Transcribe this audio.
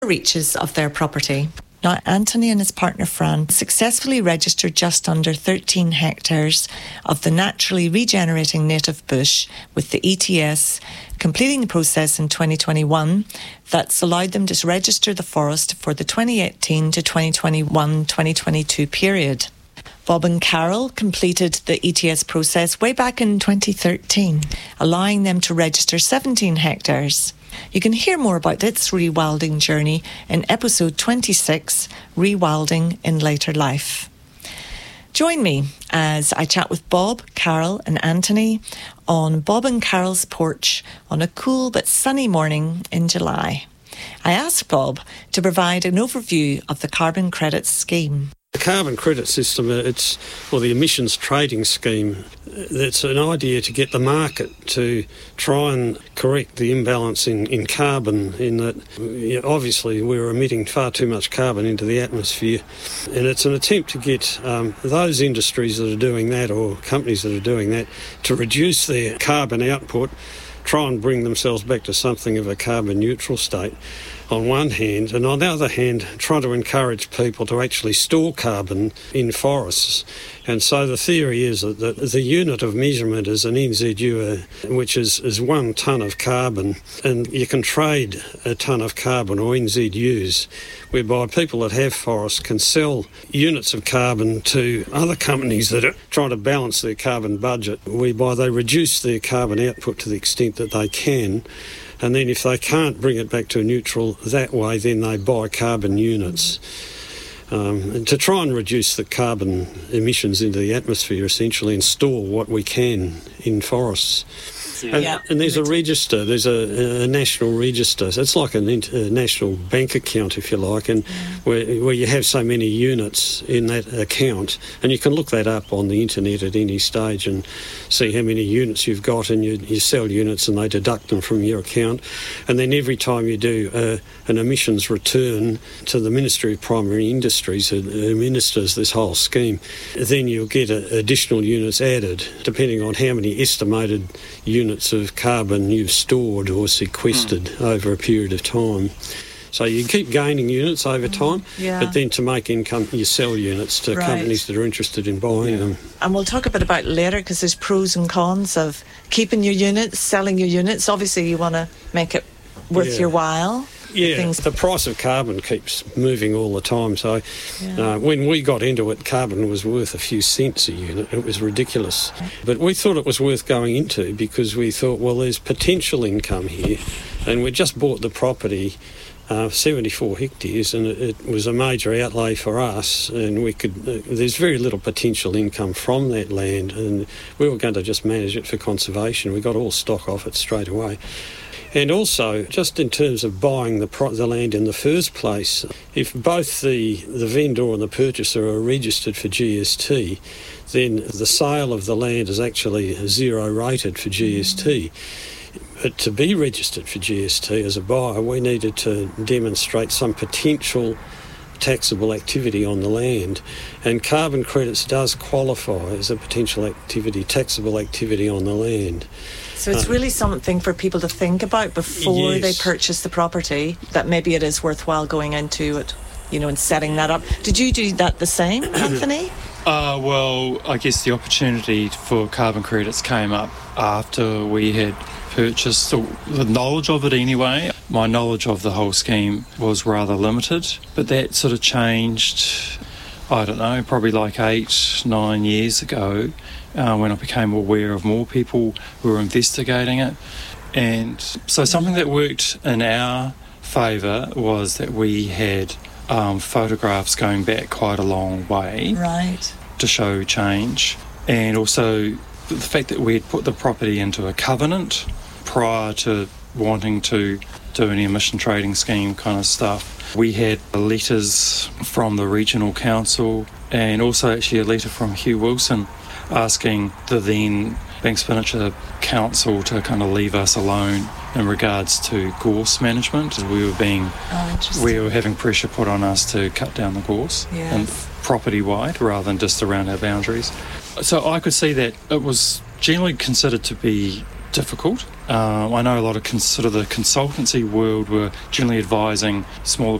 reaches of their property. Now, Anthony and his partner Fran successfully registered just under 13 hectares of the naturally regenerating native bush with the ETS, completing the process in 2021 that's allowed them to register the forest for the 2018 to 2021-2022 period. Bob and Carol completed the ETS process way back in 2013, allowing them to register 17 hectares. You can hear more about its rewilding journey in episode 26, Rewilding in Later Life. Join me as I chat with Bob, Carol and Anthony on Bob and Carol's porch on a cool but sunny morning in July. I asked Bob to provide an overview of the carbon credits scheme. The carbon credit system, the emissions trading scheme, it's an idea to get the market to try and correct the imbalance in carbon, in that obviously we're emitting far too much carbon into the atmosphere, and it's an attempt to get those industries that are doing that, or companies that are doing that, to reduce their carbon output, try and bring themselves back to something of a carbon neutral state on one hand, and on the other hand try to encourage people to actually store carbon in forests. And so the theory is that the unit of measurement is an NZU, which is 1 tonne of carbon, and you can trade a tonne of carbon, or NZUs, whereby people that have forests can sell units of carbon to other companies that are trying to balance their carbon budget, whereby they reduce their carbon output to the extent that they can. And then if they can't bring it back to neutral that way, then they buy carbon units. And to try and reduce the carbon emissions into the atmosphere, essentially, and store what we can in forests. And there's a register, there's a national register. So it's like a national bank account, if you like, and where you have so many units in that account. And you can look that up on the internet at any stage and see how many units you've got, and you sell units and they deduct them from your account. And then every time you do an emissions return to the Ministry of Primary Industries, who administers this whole scheme, then you'll get additional units added, depending on how many estimated units of carbon you've stored or sequestered over a period of time. So you keep gaining units over time, but then to make income, you sell units to companies that are interested in buying them. And we'll talk a bit about later, because there's pros and cons of keeping your units, selling your units. Obviously, you want to make it worth your while. Yeah, the price of carbon keeps moving all the time. So when we got into it, carbon was worth a few cents a unit. It was ridiculous. But we thought it was worth going into, because we thought, well, there's potential income here. And we just bought the property, 74 hectares, and it was a major outlay for us. And we could there's very little potential income from that land. And we were going to just manage it for conservation. We got all stock off it straight away. And also, just in terms of buying the land in the first place, if both the vendor and the purchaser are registered for GST, then the sale of the land is actually zero rated for GST. But to be registered for GST as a buyer, we needed to demonstrate some potential taxable activity on the land, and carbon credits does qualify as a potential activity, taxable activity on the land. So it's really something for people to think about before they purchase the property, that maybe it is worthwhile going into it, and setting that up. Did you do that the same, Anthony? Well, I guess the opportunity for carbon credits came up after we had purchased, the knowledge of it anyway. My knowledge of the whole scheme was rather limited, but that sort of changed, I don't know, probably like 8-9 years ago, when I became aware of more people who were investigating it. And so something that worked in our favour was that we had photographs going back quite a long way to show change, and also the fact that we had put the property into a covenant prior to wanting to do any emission trading scheme kind of stuff. We had letters from the regional council, and also actually a letter from Hugh Wilson asking the then Bankspaniccia Council to kind of leave us alone in regards to gorse management. We were having pressure put on us to cut down the gorse and property-wide rather than just around our boundaries. So I could see that it was generally considered to be difficult I know a lot of the consultancy world were generally advising smaller